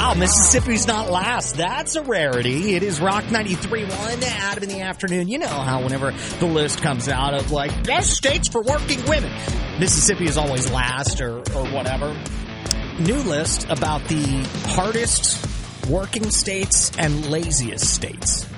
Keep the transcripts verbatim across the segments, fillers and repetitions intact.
Wow, Mississippi's not last. That's a rarity. It is Rock ninety-three point one, Adam in the afternoon. You know how whenever the list comes out of, like, best states for working women, Mississippi is always last or, or whatever. New list about the hardest working states and laziest states.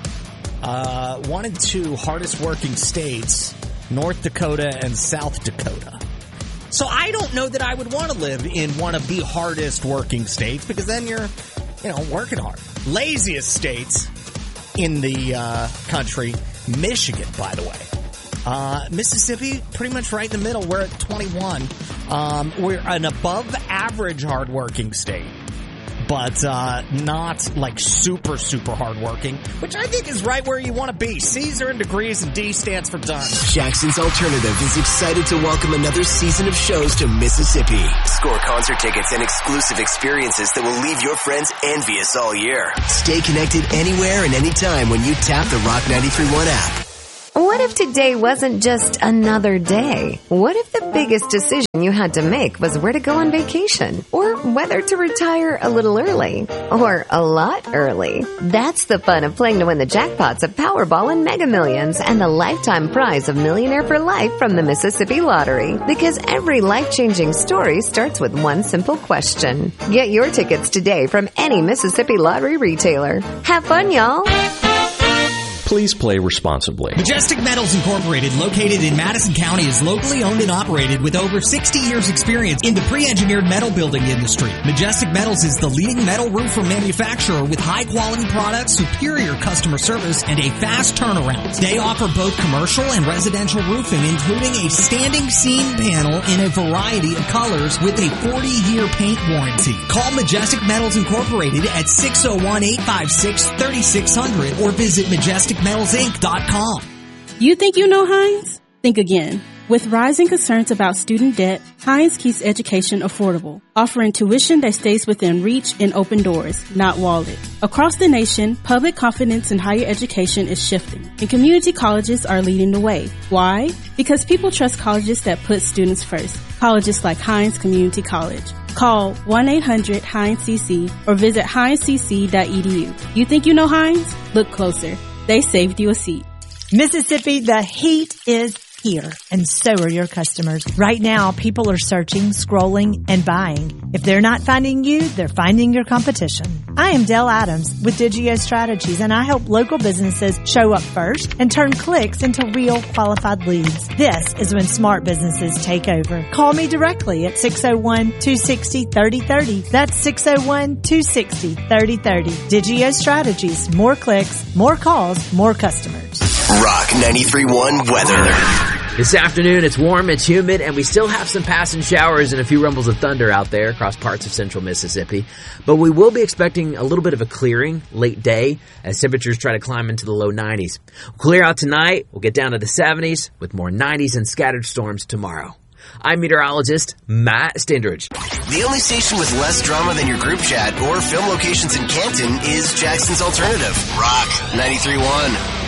Uh, one and two hardest working states, North Dakota and South Dakota. So I don't know that I would want to live in one of the hardest working states, because then you're, you know, working hard. Laziest states in the uh, country, Michigan, by the way. Uh, Mississippi, pretty much right in the middle. We're at twenty-one. Um, we're an above average hardworking state, but uh, not like super, super hardworking, which I think is right where you want to be. C's are in degrees and D stands for done. Jackson's Alternative is excited to welcome another season of shows to Mississippi. Score concert tickets and exclusive experiences that will leave your friends envious all year. Stay connected anywhere and anytime when you tap the Rock ninety-three point one app. What if today wasn't just another day? What if the biggest decision you had to make was where to go on vacation? Or whether to retire a little early? Or a lot early? That's the fun of playing to win the jackpots of Powerball and Mega Millions and the lifetime prize of Millionaire for Life from the Mississippi Lottery. Because every life-changing story starts with one simple question. Get your tickets today from any Mississippi Lottery retailer. Have fun, y'all! Please play responsibly. Majestic Metals Incorporated, located in Madison County, is locally owned and operated with over sixty years experience in the pre-engineered metal building industry. Majestic Metals is the leading metal roofer manufacturer with high-quality products, superior customer service, and a fast turnaround. They offer both commercial and residential roofing, including a standing seam panel in a variety of colors with a forty-year paint warranty. Call Majestic Metals Incorporated at six oh one, eight five six, three six zero zero or visit majestic metals inc dot com. You think you know Heinz? Think again. With rising concerns about student debt, Heinz keeps education affordable, offering tuition that stays within reach and open doors, not walled. Across the nation, public confidence in higher education is shifting, and community colleges are leading the way. Why? Because people trust colleges that put students first. Colleges like Heinz Community College. Call one eight hundred Heinz C C or visit heinz c c dot e d u. You think you know Heinz? Look closer. They saved you a seat. Mississippi, the heat is here, and so are your customers. Right now, people are searching, scrolling, and buying. If they're not finding you, they're finding your competition. I am Dell Adams with Digio Strategies, and I help local businesses show up first and turn clicks into real qualified leads. This is when smart businesses take over. Call me directly at six oh one, two six oh, three oh three oh. That's six oh one, two six oh, three oh three oh. Digio Strategies. More clicks, more calls, more customers. Rock ninety-three point one weather. This afternoon, it's warm, it's humid, and we still have some passing showers and a few rumbles of thunder out there across parts of central Mississippi. But we will be expecting a little bit of a clearing late day as temperatures try to climb into the low nineties. We'll clear out tonight, we'll get down to the seventies with more nineties and scattered storms tomorrow. I'm meteorologist Matt Stendridge. The only station with less drama than your group chat or film locations in Canton is Jackson's Alternative. Rock ninety-three point one.